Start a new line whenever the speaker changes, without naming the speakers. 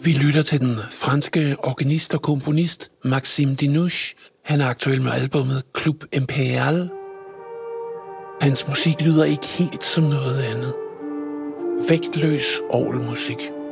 Vi lytter til den franske organist og komponist Maxime Denuche. Han er aktuel med albumet Club Impérial. Hans musik lyder ikke helt som noget andet. Vægtløs orgelmusik.